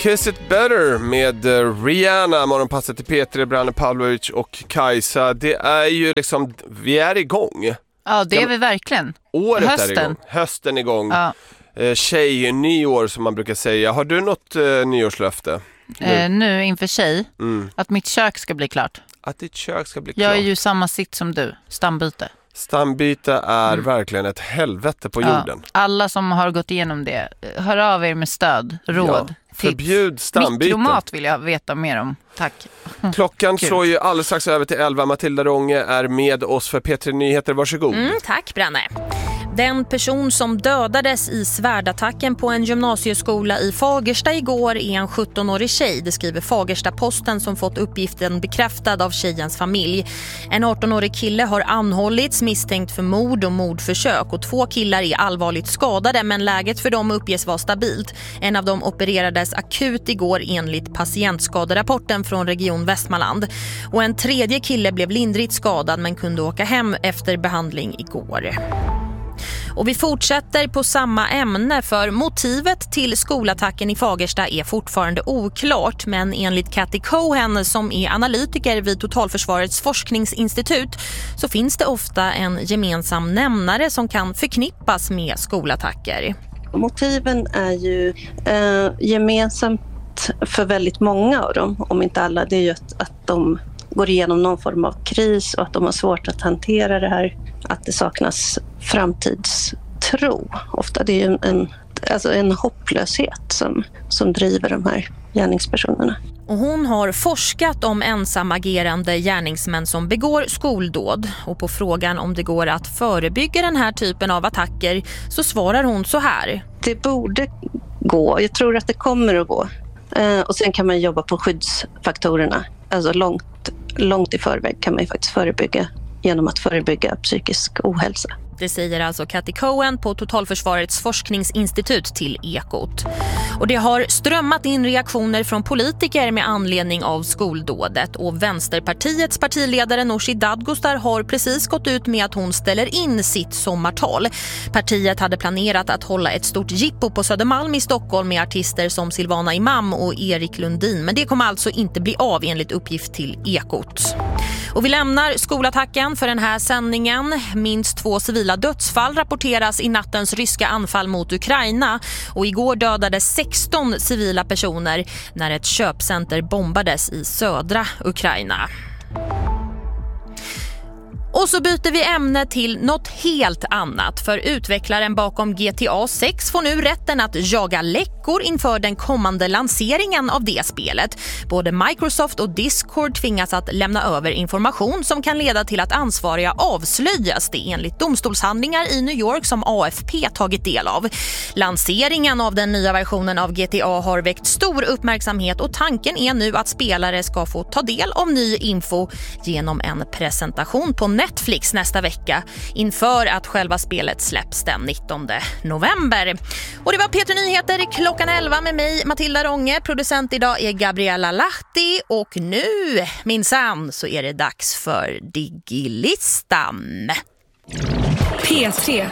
Kiss It Better med Rihanna, morgonpasset till Peter, Branne Pavlovic och Kajsa. Det är ju liksom, vi är igång. Ja, det är vi verkligen. Året Hösten. är igång. Hösten är igång. Ja. Nyår som man brukar säga. Har du något nyårslöfte? Nu inför att mitt kök ska bli klart. Att ditt kök ska bli klart? Jag är ju samma sitt som du, stambyte. Stambyte är verkligen ett helvete på jorden. Alla som har gått igenom det, hör av er med stöd, råd, tips. Förbjud stambyte. Mikromat vill jag veta mer om, tack. Klockan slår ju alldeles strax över till 11. Matilda Rånge är med oss för P3 Nyheter, varsågod. Tack Branne. Den person som dödades i svärdattacken på en gymnasieskola i Fagersta igår är en 17-årig tjej. Det skriver Fagersta-Posten som fått uppgiften bekräftad av tjejens familj. En 18-årig kille har anhållits misstänkt för mord och mordförsök och 2 killar är allvarligt skadade men läget för dem uppges vara stabilt. En av dem opererades akut igår enligt patientskaderapporten från Region Västmanland. Och en 3:e kille blev lindrigt skadad men kunde åka hem efter behandling igår. Och vi fortsätter på samma ämne för motivet till skolattacken i Fagersta är fortfarande oklart, men enligt Cathy Cohen som är analytiker vid Totalförsvarets forskningsinstitut så finns det ofta en gemensam nämnare som kan förknippas med skolattacker. Motiven är ju gemensamt för väldigt många av dem, om inte alla. Det är ju att de går igenom någon form av kris och att de har svårt att hantera det här, att det saknas framtidstro. Ofta det är ju en hopplöshet som driver de här gärningspersonerna. Och hon har forskat om ensamagerande gärningsmän som begår skoldåd. Och på frågan om det går att förebygga den här typen av attacker så svarar hon så här. Det borde gå. Jag tror att det kommer att gå. Och sen kan man jobba på skyddsfaktorerna. Alltså långt i förväg kan man ju faktiskt förebygga genom att förebygga psykisk ohälsa. Det säger alltså Cathy Cohen på Totalförsvarets forskningsinstitut till Ekot. Och det har strömmat in reaktioner från politiker med anledning av skoldådet. Och Vänsterpartiets partiledare Nooshi Dadgostar har precis gått ut med att hon ställer in sitt sommartal. Partiet hade planerat att hålla ett stort jippo på Södermalm i Stockholm med artister som Silvana Imam och Erik Lundin. Men det kommer alltså inte bli av enligt uppgift till Ekot. Och vi lämnar skolattacken för den här sändningen. Minst 2 civila dödsfall rapporteras i nattens ryska anfall mot Ukraina. Och igår dödades 16 civila personer när ett köpcenter bombades i södra Ukraina. Och så byter vi ämne till något helt annat, för utvecklaren bakom GTA 6 får nu rätten att jaga läckor inför den kommande lanseringen av det spelet. Både Microsoft och Discord tvingas att lämna över information som kan leda till att ansvariga avslöjas, det enligt domstolshandlingar i New York som AFP tagit del av. Lanseringen av den nya versionen av GTA har väckt stor uppmärksamhet och tanken är nu att spelare ska få ta del av ny info genom en presentation på Netflix nästa vecka inför att själva spelet släpps den 19 november. Och det var P3 Nyheter klockan 11 med mig Matilda Rånge. Producent idag är Gabriella Lahti och nu minsann så är det dags för Digilistan. P3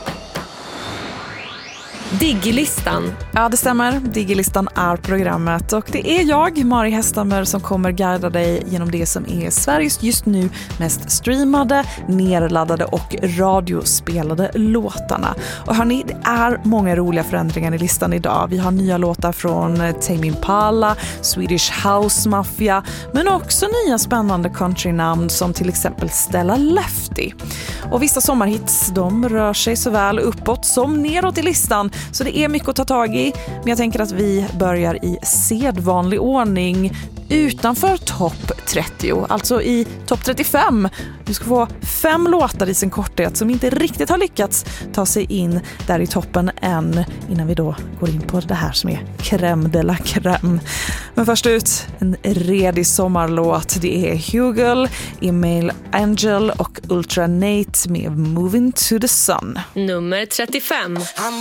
Digilistan. Ja, det stämmer. Digilistan är programmet och det är jag, Mari Hästammer, som kommer guida dig genom det som är Sveriges just nu mest streamade, nerladdade och radiospelade låtarna. Och hörni, det är många roliga förändringar i listan idag. Vi har nya låtar från Tame Impala, Swedish House Mafia, men också nya spännande countrynamn som till exempel Stella Lefty. Och vissa sommarhits, de rör sig såväl uppåt som neråt i listan. Så det är mycket att ta tag i, men jag tänker att vi börjar i sedvanlig ordning utanför topp 30, alltså i topp 35. Du ska få 5 låtar i sin korthet som inte riktigt har lyckats ta sig in där i toppen än, innan vi då går in på det här som är crème de la crème. Men först ut, en redig sommarlåt. Det är Hugel, Email Angel och Ultra Nate med Moving to the Sun. Nummer 35.